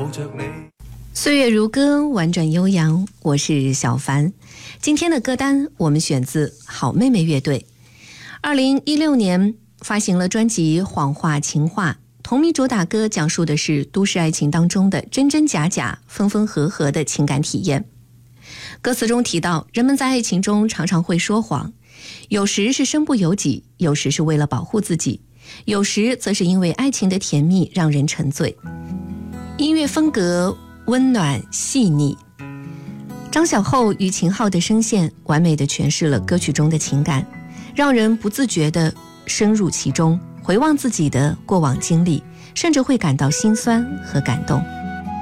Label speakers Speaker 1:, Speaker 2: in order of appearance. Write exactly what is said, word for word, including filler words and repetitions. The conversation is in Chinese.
Speaker 1: 着你。
Speaker 2: 岁月如歌，婉转悠扬，我是小凡。今天的歌单我们选自好妹妹乐队。二零一六年发行了专辑《谎话情话》，同名主打歌讲述的是都市爱情当中的真真假假、分分合合的情感体验。歌词中提到，人们在爱情中常常会说谎，有时是身不由己，有时是为了保护自己，有时则是因为爱情的甜蜜让人沉醉。音乐风格温暖细腻，张小厚与秦昊的声线完美地诠释了歌曲中的情感，让人不自觉地深入其中，回望自己的过往经历，甚至会感到心酸和感动。